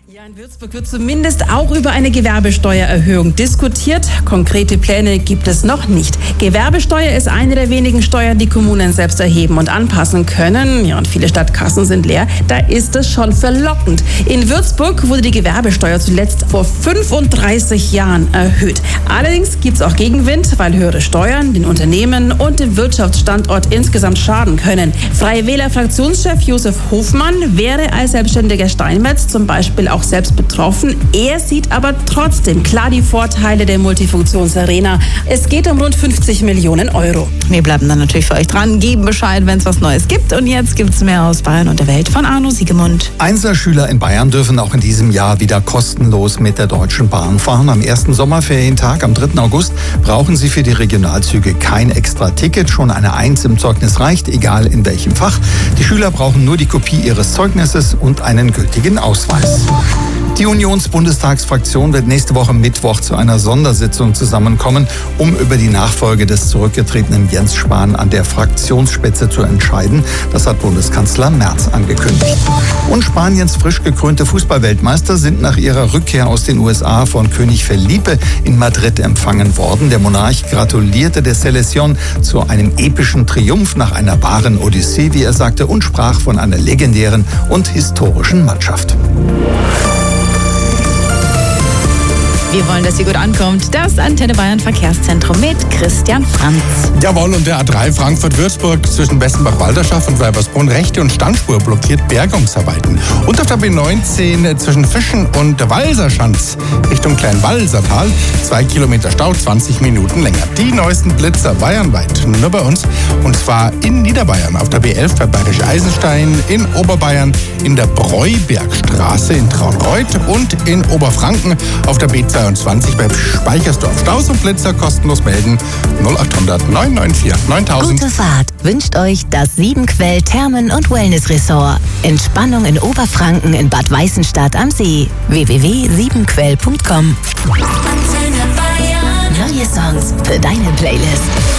Ja, in Würzburg wird zumindest auch über eine Gewerbesteuererhöhung diskutiert. Konkrete Pläne gibt es noch nicht. Gewerbesteuer ist eine der wenigen Steuern, die Kommunen selbst erheben und anpassen können. Ja, und viele Stadtkassen sind leer. Da ist es schon verlockend. In Würzburg wurde die Gewerbesteuer zuletzt vor 35 Jahren erhöht. Allerdings gibt es auch Gegenwind, weil höhere Steuern den Unternehmen und dem Wirtschaftsstandort insgesamt schaden können. Freie Wähler-Fraktionschef Josef Hofmann wäre als selbstständiger Steinmetz zum Beispiel auch selbst betroffen. Er sieht aber trotzdem klar die Vorteile der Multifunktionsarena. Es geht um rund 50 Millionen Euro. Wir bleiben dann natürlich für euch dran, geben Bescheid, wenn es was Neues gibt. Und jetzt gibt es mehr aus Bayern und der Welt von Arno Siegemund. Einzelschüler in Bayern dürfen auch in diesem Jahr wieder kostenlos mit der Deutschen Bahn fahren. Am ersten Sommerferientag, am 3. August, brauchen sie für die Regionalzüge kein extra Ticket. Schon eine 1 im Zeugnis reicht, egal in welchem Fach. Die Schüler brauchen nur die Kopie ihres Zeugnisses und einen gültigen Ausweis. Die Unionsbundestagsfraktion wird nächste Woche Mittwoch zu einer Sondersitzung zusammenkommen, um über die Nachfolge des zurückgetretenen Jens Spahn an der Fraktionsspitze zu entscheiden. Das hat Bundeskanzler Merz angekündigt. Und Spaniens frisch gekrönte Fußballweltmeister sind nach ihrer Rückkehr aus den USA von König Felipe in Madrid empfangen worden. Der Monarch gratulierte der Selección zu einem epischen Triumph nach einer wahren Odyssee, wie er sagte, und sprach von einer legendären und historischen Mannschaft. Wir wollen, dass ihr gut ankommt. Das Antenne Bayern Verkehrszentrum mit Christian Franz. Jawohl, und der A3 Frankfurt-Würzburg zwischen Bessenbach-Walderschaft und Weibersbrunn rechte und Standspur blockiert Bergungsarbeiten. Und auf der B19 zwischen Fischen und Walserschanz Richtung Kleinwalsertal 2 Kilometer Stau, 20 Minuten länger. Die neuesten Blitzer bayernweit nur bei uns, und zwar in Niederbayern auf der B11 bei Bayerisch Eisenstein, in Oberbayern in der Breubergstraße in Traunreuth und in Oberfranken auf der B22 bei Speichersdorf. Staus und Blitzer kostenlos melden 0800 994 9000. Gute Fahrt wünscht euch das Siebenquell Thermen- und Wellness-Ressort. Entspannung in Oberfranken in Bad Weißenstadt am See. www.siebenquell.com. Neue Songs für deine Playlist.